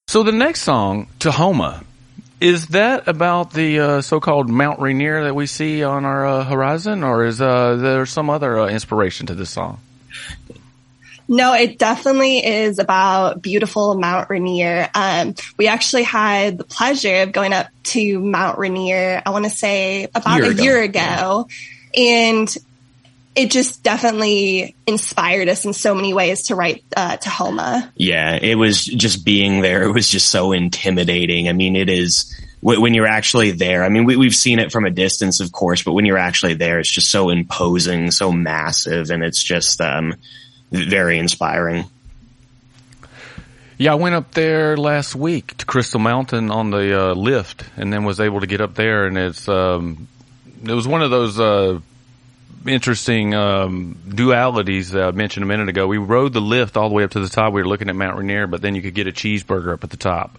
So the next song, Tahoma, is that about the so-called Mount Rainier that we see on our horizon, or is there some other inspiration to this song? No, it definitely is about beautiful Mount Rainier. We actually had the pleasure of going up to Mount Rainier, I want to say about a year ago. And it just definitely inspired us in so many ways to write Tahoma. Yeah, it was just being there. It was just so intimidating. I mean, it is when you're actually there. I mean, we've seen it from a distance, of course, but when you're actually there, it's just so imposing, so massive, and it's just very inspiring. Yeah, I went up there last week to Crystal Mountain on the lift, and then was able to get up there, and it was one of those interesting dualities that I mentioned a minute ago. We rode the lift all the way up to the top. We were looking at Mount Rainier, but then you could get a cheeseburger up at the top.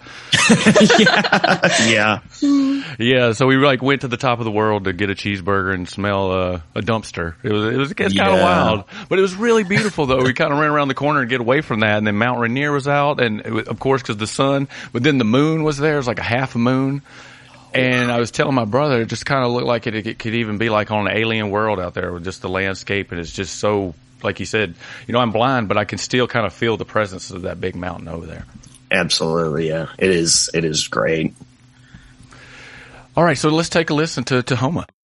Yeah. So we went to the top of the world to get a cheeseburger and smell a dumpster. It was kind of wild, but it was really beautiful though. We kind of ran around the corner and get away from that, and then Mount Rainier was out, and of course because the sun, but then the moon was there. It was like a half a moon. And I was telling my brother, it just kind of looked like it could even be like on an alien world out there with just the landscape. And it's just so, like you said, I'm blind, but I can still kind of feel the presence of that big mountain over there. Absolutely. Yeah, it is great. All right. So let's take a listen to Tahoma.